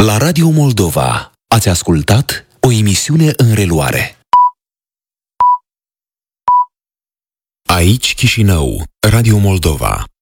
La Radio Moldova ați ascultat o emisiune în reluare. Aici Chișinău, Radio Moldova.